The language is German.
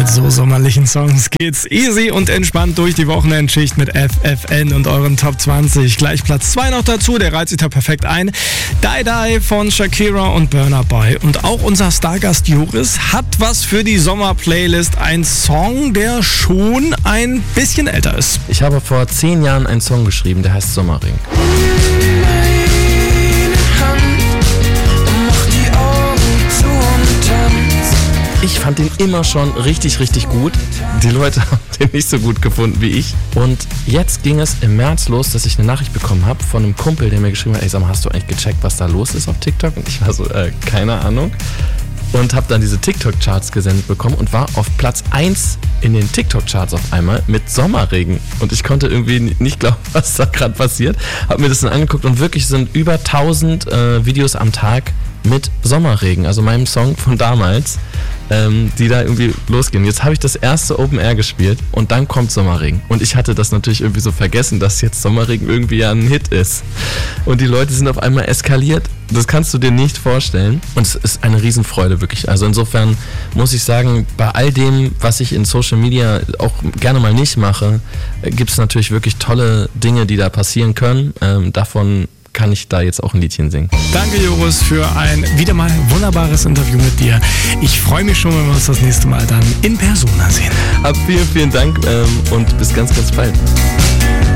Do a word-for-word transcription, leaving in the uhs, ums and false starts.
Mit so sommerlichen Songs geht's easy und entspannt durch die Wochenendschicht mit F F N und euren Top zwanzig. Gleich Platz zwei noch dazu, der reiht sich da perfekt ein. Die Die von Shakira und Burna Boy. Und auch unser Stargast Joris hat was für die Sommerplaylist. Ein Song, der schon ein bisschen älter ist. Ich habe vor zehn Jahren einen Song geschrieben, der heißt Sommerring. Ich fand den immer schon richtig, richtig gut. Die Leute haben den nicht so gut gefunden wie ich. Und jetzt ging es im März los, dass ich eine Nachricht bekommen habe von einem Kumpel, der mir geschrieben hat, ey, sag mal, hast du eigentlich gecheckt, was da los ist auf TikTok? Und ich war so, äh, keine Ahnung. Und habe dann diese TikTok-Charts gesendet bekommen und war auf Platz eins in den TikTok-Charts auf einmal mit Sommerregen. Und ich konnte irgendwie nicht glauben, was da gerade passiert. Habe mir das dann angeguckt und wirklich sind über tausend äh, Videos am Tag mit Sommerregen, also meinem Song von damals, ähm, die da irgendwie losgehen. Jetzt habe ich das erste Open Air gespielt und dann kommt Sommerregen. Und ich hatte das natürlich irgendwie so vergessen, dass jetzt Sommerregen irgendwie ja ein Hit ist. Und die Leute sind auf einmal eskaliert. Das kannst du dir nicht vorstellen. Und es ist eine Riesenfreude, wirklich. Also insofern muss ich sagen, bei all dem, was ich in Social Media auch gerne mal nicht mache, gibt es natürlich wirklich tolle Dinge, die da passieren können. Ähm, davon kann ich da jetzt auch ein Liedchen singen. Danke, Joris, für ein wieder mal wunderbares Interview mit dir. Ich freue mich schon, wenn wir uns das nächste Mal dann in Persona sehen. Ab vielen, vielen Dank ähm, und bis ganz, ganz bald.